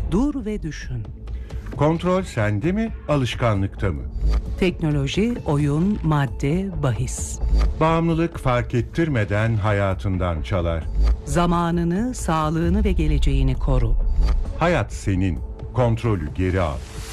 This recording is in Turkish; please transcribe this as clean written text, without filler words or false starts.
Dur ve düşün. Kontrol sende mi, alışkanlıkta mı? Teknoloji, oyun, madde, bahis. Bağımlılık fark ettirmeden hayatından çalar. Zamanını, sağlığını ve geleceğini koru. Hayat senin, kontrolü geri al.